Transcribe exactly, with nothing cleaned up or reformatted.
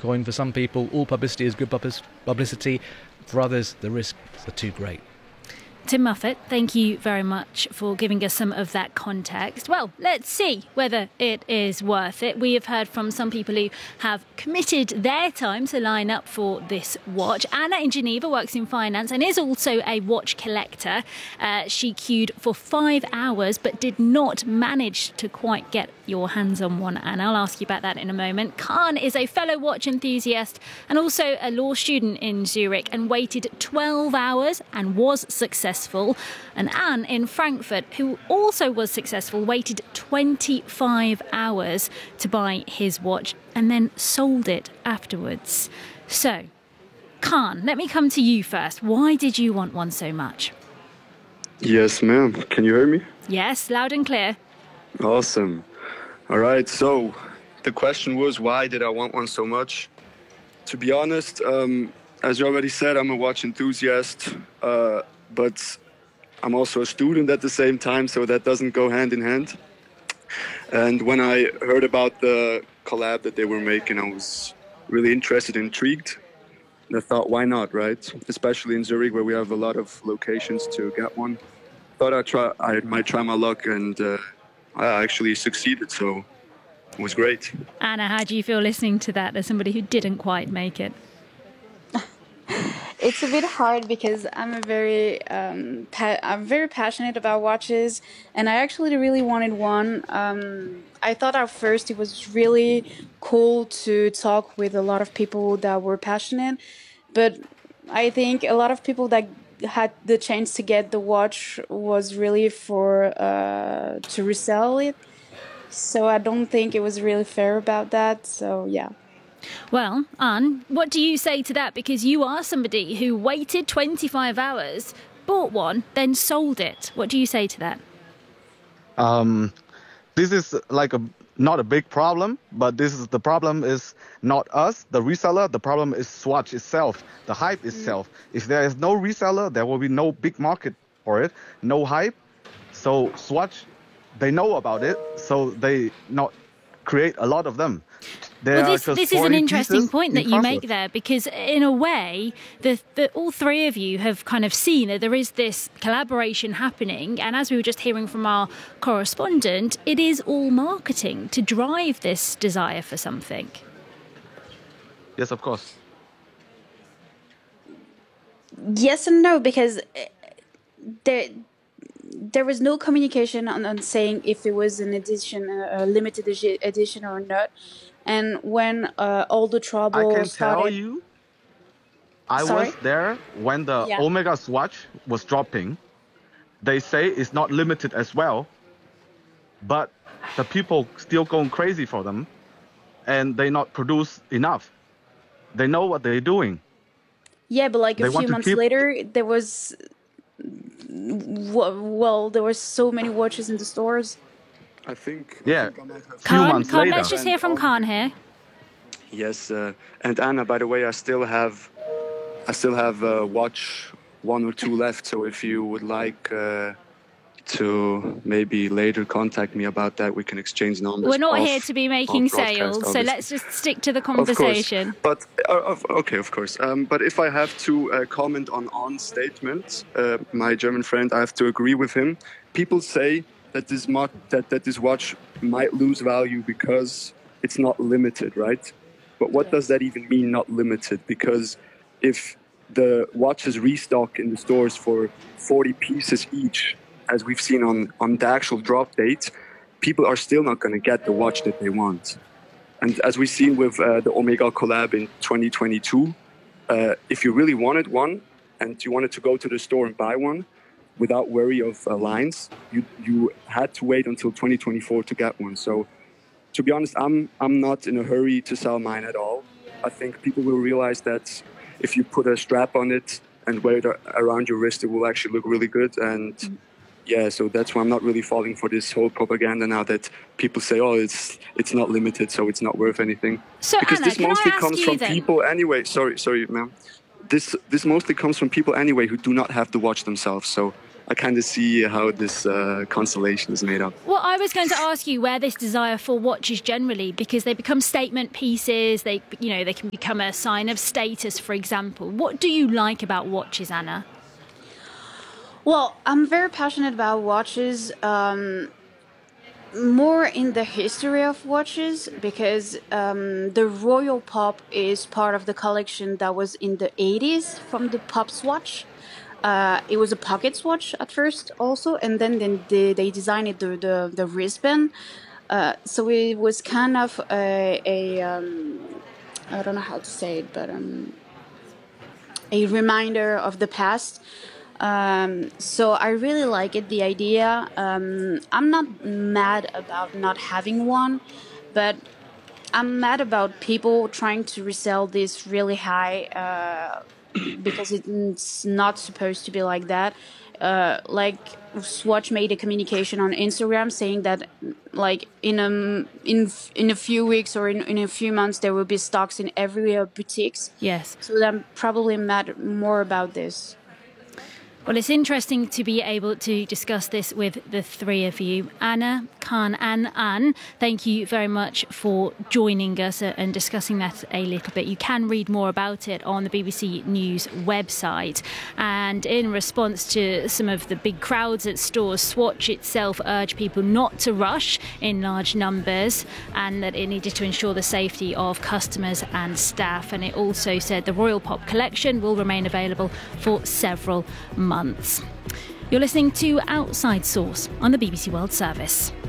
coin. For some people, all publicity is good publicity. For others, the risks are too great. Tim Muffet, thank you very much for giving us some of that context. Well, let's see whether it is worth it. We have heard from some people who have committed their time to line up for this watch. Anna in Geneva works in finance and is also a watch collector. Uh, she queued for five hours but did not manage to quite get your hands on one, Anna. I'll ask you about that in a moment. Khan is a fellow watch enthusiast and also a law student in Zurich and waited twelve hours and was successful. And Anne in Frankfurt, who also was successful, waited twenty-five hours to buy his watch and then sold it afterwards. So, Khan, let me come to you first. Why did you want one so much? Yes, ma'am. Can you hear me? Yes, loud and clear. Awesome. All right, so the question was, why did I want one so much? To be honest, um, as you already said, I'm a watch enthusiast. Uh, but I'm also a student at the same time, so that doesn't go hand in hand. And when I heard about the collab that they were making, I was really interested and intrigued. And I thought, why not, right? Especially in Zurich, where we have a lot of locations to get one. Thought I'd try, I might try my luck, and uh, I actually succeeded, so it was great. Anna, how do you feel listening to that as somebody who didn't quite make it? It's a bit hard because I'm a very um, pa- I'm very passionate about watches, and I actually really wanted one. Um, I thought at first it was really cool to talk with a lot of people that were passionate, but I think a lot of people that had the chance to get the watch was really for uh, to resell it. So I don't think it was really fair about that. So yeah. Well, Anne, what do you say to that? Because you are somebody who waited twenty-five hours, bought one, then sold it. What do you say to that? Um, this is like a not a big problem, but this is the problem is not us, the reseller. The problem is Swatch itself, the hype itself. Mm. If there is no reseller, there will be no big market for it, no hype. So Swatch, they know about it, so they not create a lot of them. There well, this, this is an interesting point that you make there, because in a way, the, the, all three of you have kind of seen that there is this collaboration happening. And as we were just hearing from our correspondent, it is all marketing to drive this desire for something. Yes, of course. Yes and no, because there, there was no communication on, on saying if it was an edition, a limited edition or not. And when uh, all the trouble I can started... tell you, I Sorry? was there when the yeah. Omega Swatch was dropping. They say it's not limited as well, but the people still going crazy for them, and they not produce enough. They know what they're doing. Yeah, but like a they few months keep... later, there was... Well, there were so many watches in the stores. I think... Yeah, I think I might have Khan, months Khan, later. let's just hear from Khan here. Yes, uh, and Anna, by the way, I still have, I still have uh, watch one or two left. So if you would like uh, to maybe later contact me about that, we can exchange numbers. We're not off, here to be making sales, so obviously. let's just stick to the conversation. Of course. But uh, okay, of course. Um, but if I have to uh, comment on On's statement, uh, my German friend, I have to agree with him. People say that this mo- that that this watch might lose value because it's not limited, right? But what does that even mean, not limited? Because if the watches restock in the stores for forty pieces each, as we've seen on, on the actual drop date, people are still not going to get the watch that they want. And as we've seen with uh, the Omega collab in twenty twenty-two, uh, if you really wanted one and you wanted to go to the store and buy one without worry of uh, lines, you you had to wait until twenty twenty-four to get one. So to be honest, I'm I'm not in a hurry to sell mine at all. I think people will realize that if you put a strap on it and wear it around your wrist, it will actually look really good. And mm-hmm. yeah, so that's why I'm not really falling for this whole propaganda now that people say, oh, it's it's not limited, so it's not worth anything. So because Anna, this can mostly I ask comes you from then? people anyway. Sorry, sorry, ma'am. This this mostly comes from people anyway who do not have the watch themselves. So I kind of see how this uh, constellation is made up. Well, I was going to ask you where this desire for watches generally, because they become statement pieces. They, you know, they can become a sign of status, for example. What do you like about watches, Anna? Well, I'm very passionate about watches. Um, more in the history of watches, because um, the Royal Pop is part of the collection that was in the eighties from the Pop's watch. Uh, it was a pocket watch at first also, and then, then they, they designed the, the, the wristband. Uh, so it was kind of a, a um, I don't know how to say it, but um, a reminder of the past. Um, so I really like it, the idea. Um, I'm not mad about not having one, but I'm mad about people trying to resell this really high, uh, because it's not supposed to be like that. Uh, like Swatch made a communication on Instagram saying that, like in a in in a few weeks or in, in a few months there will be stocks in every uh, boutiques. Yes. So I'm probably mad more about this. Well, it's interesting to be able to discuss this with the three of you. Anna, Kaan and Anne, thank you very much for joining us and discussing that a little bit. You can read more about it on the B B C News website. And in response to some of the big crowds at stores, Swatch itself urged people not to rush in large numbers and that it needed to ensure the safety of customers and staff. And it also said the Royal Pop collection will remain available for several months. Months. You're listening to Outside Source on the B B C World Service.